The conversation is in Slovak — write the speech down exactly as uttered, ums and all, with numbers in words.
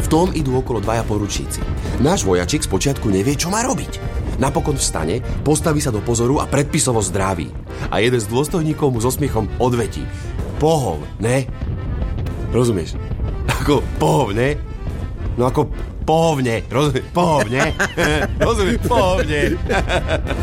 tom idú okolo dvaja poručníci. Náš vojačik spočiatku nevie, čo má robiť. Napokon vstane, postaví sa do pozoru a predpisovo zdraví. A jeden z dôstojníkov mu so smiechom odvetí. Pohov, ne? Rozumieš? Ako pohov, ne? No ako pohovne, rozumieš? Pohovne. Rozumieš? Pohovne.